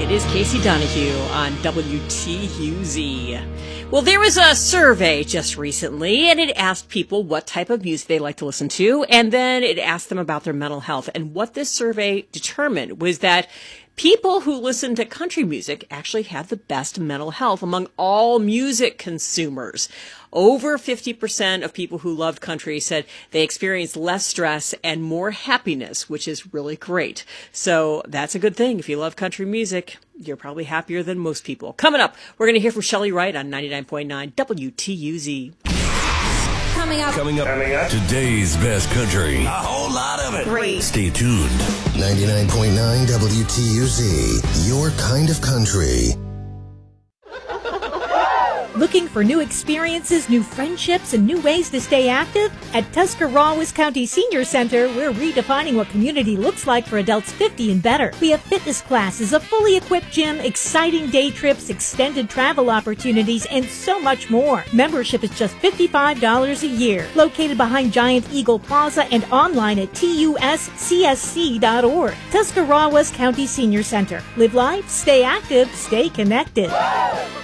It is Casey Donahue on WTUZ. Well, there was a survey just recently, and it asked people what type of music they like to listen to, and then it asked them about their mental health. And what this survey determined was that people who listen to country music actually have the best mental health among all music consumers. Over 50% of people who loved country said they experienced less stress and more happiness, which is really great. So that's a good thing. If you love country music, you're probably happier than most people. Coming up, we're going to hear from Shelley Wright on 99.9 WTUZ. Coming up. Today's best country. A whole lot of it. Great. Stay tuned. 99.9 WTUZ, your kind of country. Looking for new experiences, new friendships, and new ways to stay active? At Tuscarawas County Senior Center, we're redefining what community looks like for adults 50 and better. We have fitness classes, a fully equipped gym, exciting day trips, extended travel opportunities, and so much more. Membership is just $55 a year. Located behind Giant Eagle Plaza and online at TUSCSC.org. Tuscarawas County Senior Center. Live life, stay active, stay connected.